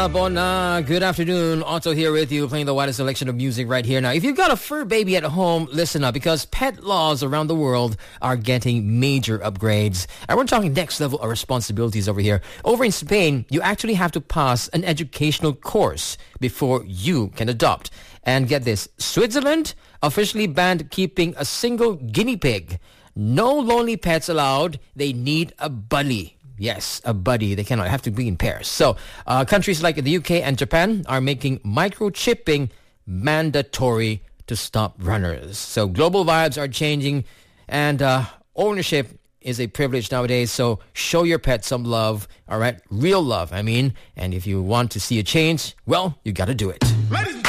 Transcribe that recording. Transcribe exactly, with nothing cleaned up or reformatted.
Bona, good afternoon. Otto here with you, playing the widest selection of music right here. Now, if you've got a fur baby at home, listen up, because pet laws around the world are getting major upgrades. And we're talking next level of responsibilities over here. Over in Spain, you actually have to pass an educational course before you can adopt. And get this, Switzerland officially banned keeping a single guinea pig. No lonely pets allowed. They need a buddy. Yes, a buddy. They cannot have to be in pairs. So uh, countries like the U K and Japan are making microchipping mandatory to stop runners. So global vibes are changing, and uh, ownership is a privilege nowadays. So show your pet some love, all right? Real love, I mean. And if you want to see a change, well, you got to do it. Ladies